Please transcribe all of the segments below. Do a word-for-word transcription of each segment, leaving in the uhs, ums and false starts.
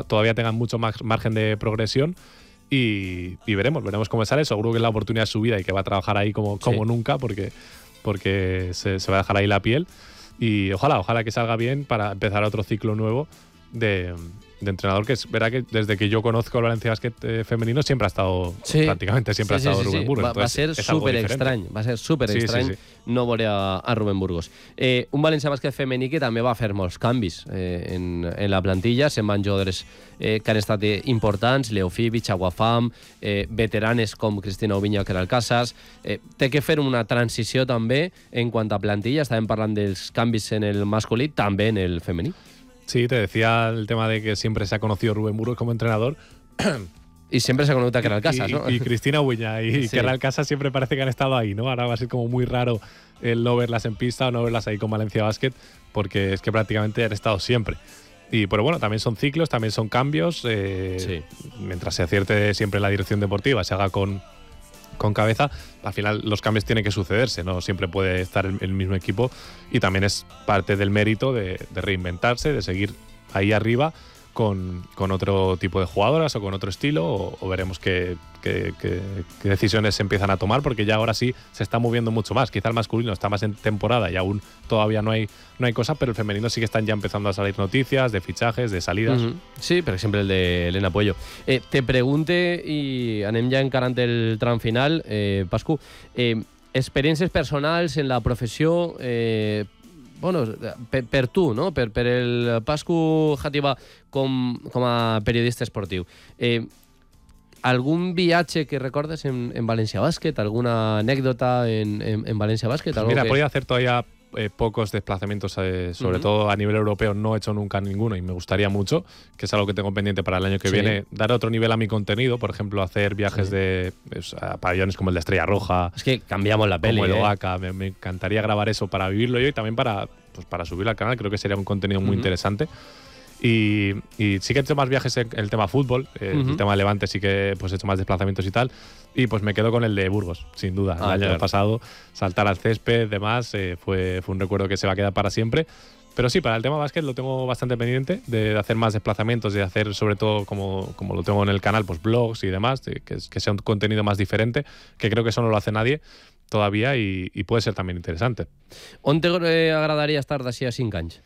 todavía tengan mucho más margen de progresión. Y, y veremos, veremos cómo sale. Seguro que es la oportunidad de su vida y que va a trabajar ahí como, como sí. nunca, porque, porque se, se va a dejar ahí la piel. Y ojalá, ojalá que salga bien para empezar otro ciclo nuevo de, de entrenador, que es verdad que desde que yo conozco el Valencia Basket eh, femenino siempre ha estado, sí. prácticamente siempre sí, ha estado sí, Rubén sí. Burgos. Va, va a ser súper extraño, va a ser súper sí, extraño sí, sí. no veure a, a Rubén Burgos. Eh, un València Bàsquet femení que també va fer molts canvis eh, en, en la plantilla, se'n van jugadores eh, que han estat importants, Leo Fibic, Aguafam, eh, veteranes com Cristina Oviña, que era el Casas. Eh, té que fer una transició també en quant a plantilla, estàvem parlant dels canvis en el masculí, també en el femení. Sí, te decía el tema de que siempre se ha conocido Rubén Burgos como entrenador. Y siempre se ha conocido que era el Casas, y, ¿no? Y, y Cristina Ubiña y sí. que era el Casas siempre parece que han estado ahí, ¿no? Ahora va a ser como muy raro el no verlas en pista o no verlas ahí con Valencia Basket, porque es que prácticamente han estado siempre. Y pero bueno, también son ciclos, también son cambios. Eh, sí. Mientras se acierte siempre la dirección deportiva, se haga con, con cabeza, al final los cambios tienen que sucederse, no siempre puede estar el, el mismo equipo, y también es parte del mérito de, de reinventarse, de seguir ahí arriba con, con otro tipo de jugadoras o con otro estilo, o, o veremos qué, qué, qué, qué decisiones se empiezan a tomar, porque ya ahora sí se está moviendo mucho más. Quizá el masculino está más en temporada y aún todavía no hay, no hay cosa, pero el femenino sí que están ya empezando a salir noticias de fichajes, de salidas. Uh-huh. Sí, per exemple el de Elena Puello. Eh, te pregunte, i anem ja encarant el tram final, eh, Pascu, eh, experiències personals en la professió, eh, bueno, per, per tu, no? per, per el Pascu Játiva com, com a periodista esportiu. Eh, algun viatge que recordes en, en Valencia Basket? ¿Alguna anécdota en, en, en Valencia Basket? Pues mira, que... podría hacer todavía eh, pocos desplazamientos, eh, sobre uh-huh. todo a nivel europeo. No he hecho nunca ninguno y me gustaría mucho, que es algo que tengo pendiente para el año que sí. viene, dar otro nivel a mi contenido, por ejemplo, hacer viajes sí. de pues, a pabellones como el de Estrella Roja. Es que cambiamos la peli, como el eh. Oaca. Me, me encantaría grabar eso para vivirlo yo y también para, pues, para subirlo al canal. Creo que sería un contenido muy uh-huh. interesante. Y, y sí que he hecho más viajes en el tema fútbol, eh, uh-huh. el tema de Levante sí que pues, he hecho más desplazamientos y tal, y pues me quedo con el de Burgos, sin duda. Ah, el año claro. pasado, saltar al césped, demás, eh, fue, fue un recuerdo que se va a quedar para siempre. Pero sí, para el tema básquet lo tengo bastante pendiente, de, de hacer más desplazamientos, de hacer sobre todo, como, como lo tengo en el canal, pues blogs y demás, de, que, que sea un contenido más diferente, que creo que eso no lo hace nadie todavía y, y puede ser también interesante. ¿On te eh, agradaría estar d'ací a cinc anys?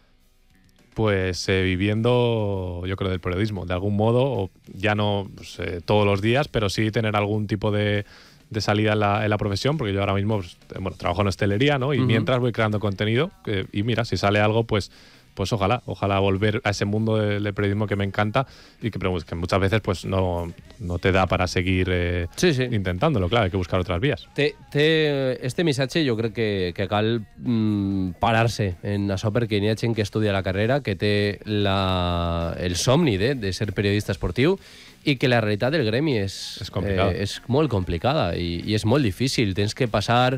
Pues eh, viviendo, yo creo, del periodismo, de algún modo, o ya no pues, eh, todos los días, pero sí tener algún tipo de, de salida en la, en la profesión, porque yo ahora mismo pues, bueno, trabajo en hostelería, ¿no? Y uh-huh. mientras voy creando contenido, eh, y mira, si sale algo, pues pues ojalá, ojalá volver a ese mundo del de periodismo que me encanta y que, que muchas veces pues no, no te da para seguir eh, sí, sí. intentándolo, claro, hay que buscar otras vías. Té, té este missatge jo crec que, que cal mm, parar-se en això, perquè hi ha gent que estudia la carrera, que té la, el somni de, de ser periodista esportiu, i que la realitat del gremi és, és, eh, és molt complicada i, i és molt difícil. Tens que passar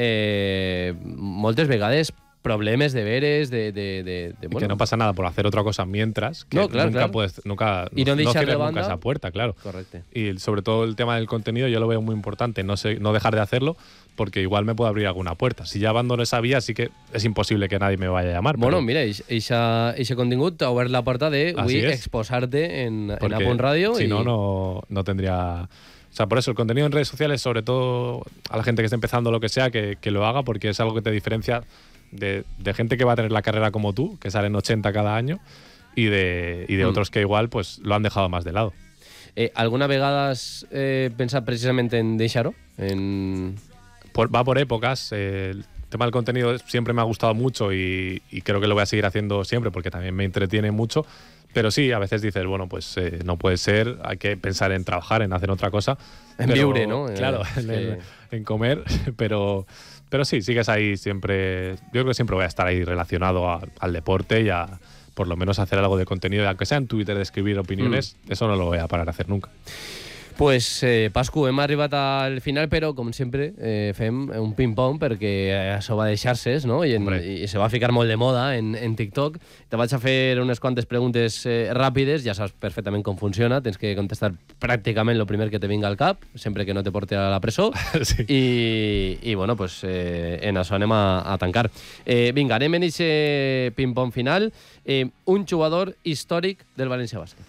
eh, moltes vegades problemes de veres, de... de, de, de y bueno. que no pasa nada por hacer otra cosa mientras, que no, claro, nunca claro. puedes, nunca, y no, no cierres banda. nunca esa puerta, claro. Correcto. Y sobre todo el tema del contenido yo lo veo muy importante, no, sé, no dejar de hacerlo, porque igual me puede abrir alguna puerta. Si ya abandono esa vía, sí que es imposible que nadie me vaya a llamar. Bueno, pero... mira, ese contingut t'ha obert la porta de exposar-te en, en Apunt Radio. Si y... no, no, no tendría... O sea, por eso el contenido en redes sociales, sobre todo a la gente que está empezando lo que sea, que, que lo haga, porque es algo que te diferencia de, de gente que va a tener la carrera como tú, que salen ochenta cada año, y de, y de mm. otros que igual pues lo han dejado más de lado. Eh, ¿Alguna vegada has eh, pensado precisamente en deixar-ho? En... Por, va por épocas. Eh, el tema del contenido siempre me ha gustado mucho y, y creo que lo voy a seguir haciendo siempre porque también me entretiene mucho. Pero sí, a veces dices, bueno, pues eh, no puede ser, hay que pensar en trabajar, en hacer otra cosa. En pero, viure, ¿no? Claro, eh, en, que... en, en comer, pero, pero sí, sigues ahí siempre. Yo creo que siempre voy a estar ahí relacionado a, al deporte y a por lo menos hacer algo de contenido, aunque sea en Twitter, de escribir opiniones, mm. eso no lo voy a parar a hacer nunca. Pues, eh, Pascu, hem arribat al final, però, com sempre, eh, fem un ping-pong perquè això va de xarxes, no? I, en, i se va ficar molt de moda en, en TikTok. Te vaig a fer unes quantes preguntes eh, ràpides, ja saps perfectament com funciona, tens que contestar pràcticament el primer que te vinga al cap, sempre que no te porti a la presó. Sí. I, i bueno, pues, eh, en això anem a, a tancar. Eh, vinga, anem en aquest ping-pong final. Eh, un jugador històric del València Bàsquet.